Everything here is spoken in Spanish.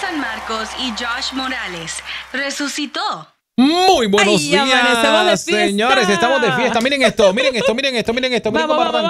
San Marcos y Josh Morales resucitó. Muy buenos Ay, amanecemos de días, fiesta. señores. Estamos de fiesta. Miren esto, miren esto, miren esto, miren esto. Miren Vamos, cómo vamos,